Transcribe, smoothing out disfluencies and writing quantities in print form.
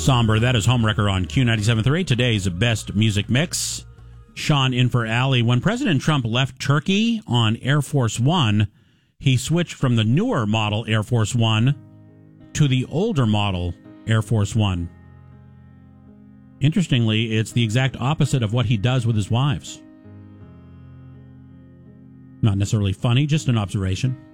Somber. That is Homewrecker on Q97.3. Today's best music mix. Sean in for Allie. When President Trump left Turkey on Air Force One, he switched from the newer model Air Force One to the older model Air Force One. Interestingly, it's the exact opposite of what he does with his wives. Not necessarily funny, just an observation.